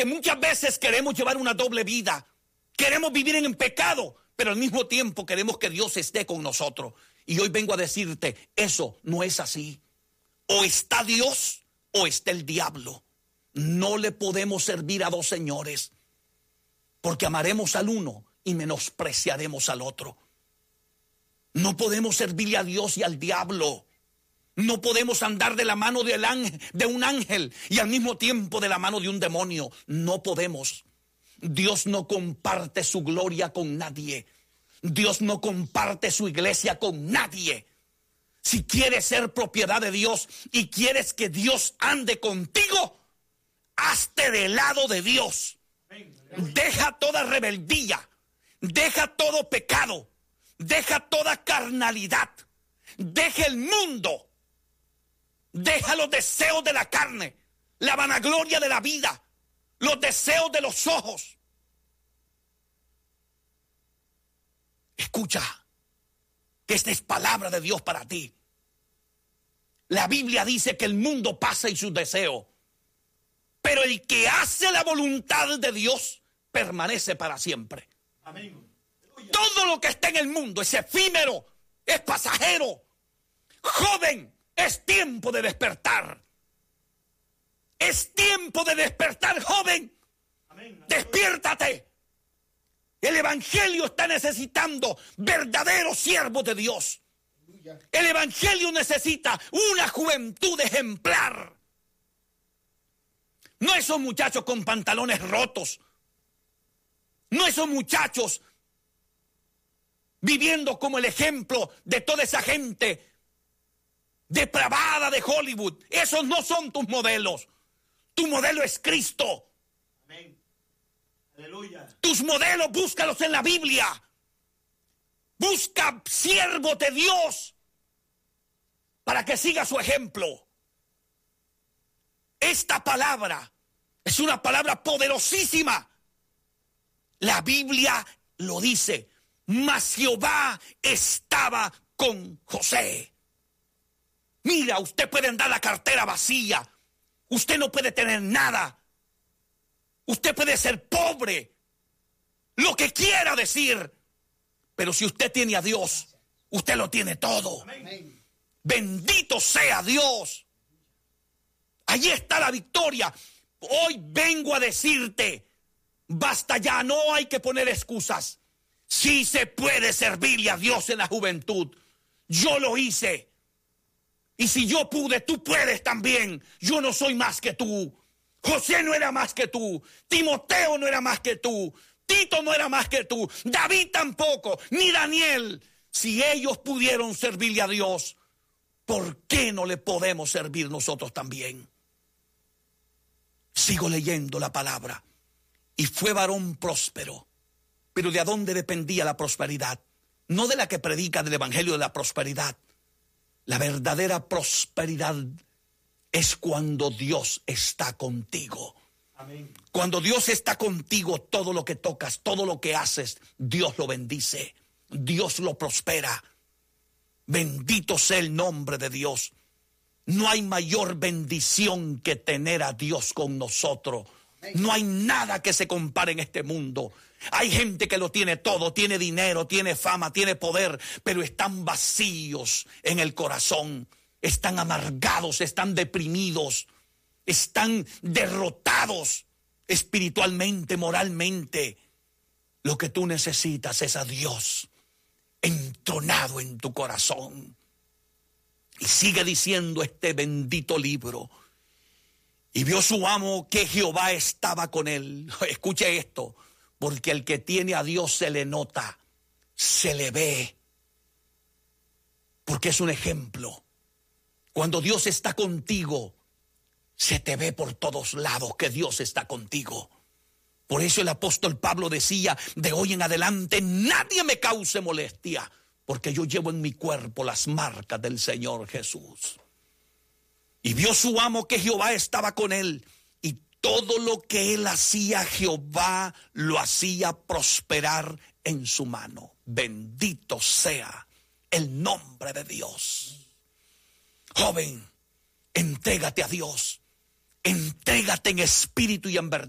muchas veces queremos llevar una doble vida. Queremos vivir en pecado, pero al mismo tiempo queremos que Dios esté con nosotros. Y hoy vengo a decirte, eso no es así. O está Dios o está el diablo. No le podemos servir a dos señores, porque amaremos al uno y menospreciaremos al otro. No podemos servirle a Dios y al diablo. No podemos andar de la mano de un ángel y al mismo tiempo de la mano de un demonio. No podemos. Dios no comparte su gloria con nadie. Dios no comparte su iglesia con nadie. Si quieres ser propiedad de Dios y quieres que Dios ande contigo, hazte del lado de Dios. Deja toda rebeldía, deja todo pecado, deja toda carnalidad, deja el mundo, deja los deseos de la carne, la vanagloria de la vida, los deseos de los ojos. Escucha, que esta es palabra de Dios para ti. La Biblia dice que el mundo pasa y sus deseos, pero el que hace la voluntad de Dios permanece para siempre. Amén. Todo lo que está en el mundo es efímero, es pasajero. Joven, es tiempo de despertar. Es tiempo de despertar, joven. Amén. Despiértate. El evangelio está necesitando verdaderos siervos de Dios. El evangelio necesita una juventud ejemplar. No esos muchachos con pantalones rotos. No esos muchachos viviendo como el ejemplo de toda esa gente depravada de Hollywood. Esos no son tus modelos. Tu modelo es Cristo. Amén. Aleluya. Tus modelos, búscalos en la Biblia. Busca siervos de Dios para que siga su ejemplo. Esta palabra es una palabra poderosísima. La Biblia lo dice. Mas Jehová estaba con José. Mira, usted puede andar la cartera vacía. Usted no puede tener nada. Usted puede ser pobre. Lo que quiera decir. Pero si usted tiene a Dios, usted lo tiene todo. Amén. Bendito sea Dios. Allí está la victoria. Hoy vengo a decirte, basta ya, no hay que poner excusas. Sí se puede servirle a Dios en la juventud. Yo lo hice. Y si yo pude, tú puedes también. Yo no soy más que tú. José no era más que tú. Timoteo no era más que tú. Tito no era más que tú. David tampoco. Ni Daniel. Si ellos pudieron servirle a Dios, ¿por qué no le podemos servir nosotros también? Sigo leyendo la palabra. Y fue varón próspero. Pero ¿de a dónde dependía la prosperidad? No de la que predica del evangelio de la prosperidad. La verdadera prosperidad es cuando Dios está contigo. Amén. Cuando Dios está contigo, todo lo que tocas, todo lo que haces, Dios lo bendice. Dios lo prospera. Bendito sea el nombre de Dios. No hay mayor bendición que tener a Dios con nosotros. Amén. No hay nada que se compare en este mundo. Hay gente que lo tiene todo, tiene dinero, tiene fama, tiene poder, pero están vacíos en el corazón, están amargados, están deprimidos, están derrotados espiritualmente, moralmente. Lo que tú necesitas es a Dios entronado en tu corazón. Y sigue diciendo este bendito libro. Y vio su amo que Jehová estaba con él. Escuche esto. Porque el que tiene a Dios se le nota, se le ve. Porque es un ejemplo. Cuando Dios está contigo, se te ve por todos lados que Dios está contigo. Por eso el apóstol Pablo decía, de hoy en adelante nadie me cause molestia, porque yo llevo en mi cuerpo las marcas del Señor Jesús. Y vio su amo que Jehová estaba con él. Todo lo que él hacía, Jehová lo hacía prosperar en su mano. Bendito sea el nombre de Dios. Joven, entrégate a Dios. Entrégate en espíritu y en verdad.